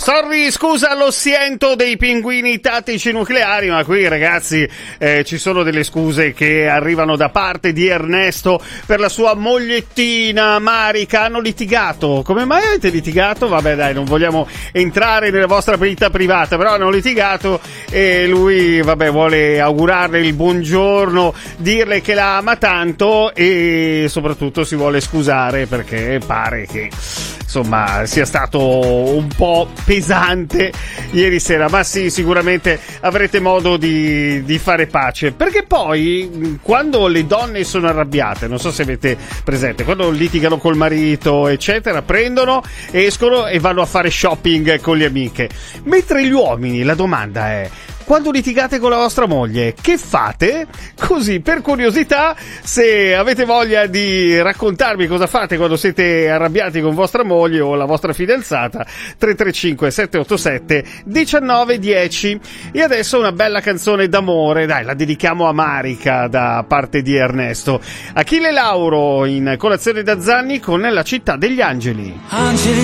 Sorry, scusa lo siento dei pinguini tattici nucleari, ma qui ragazzi ci sono delle scuse che arrivano da parte di Ernesto per la sua mogliettina Marica. Hanno litigato. Come mai avete litigato? Vabbè dai, non vogliamo entrare nella vostra vita privata, però hanno litigato e lui vabbè vuole augurarle il buongiorno, dirle che la ama tanto e soprattutto si vuole scusare perché pare che insomma sia stato un po' pesante ieri sera, ma sì, sicuramente avrete modo di fare pace, perché poi quando le donne sono arrabbiate, non so se avete presente, quando litigano col marito eccetera, prendono, escono e vanno a fare shopping con le amiche, mentre gli uomini, la domanda è: quando litigate con la vostra moglie, che fate? Così, per curiosità, se avete voglia di raccontarmi cosa fate quando siete arrabbiati con vostra moglie o la vostra fidanzata, 335 787 1910. E adesso una bella canzone d'amore, dai, la dedichiamo a Marica da parte di Ernesto. Achille Lauro in Colazione da Zanni con La città degli angeli.